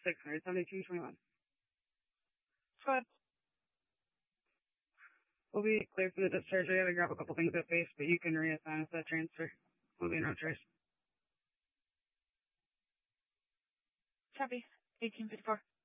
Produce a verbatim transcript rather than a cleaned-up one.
six hundred seventy-two twenty-one. Go ahead. We'll be clear for the discharge. I gotta grab a couple things at base, but you can reassign us that transfer. We'll be in road trace. Copy. eighteen fifty-four.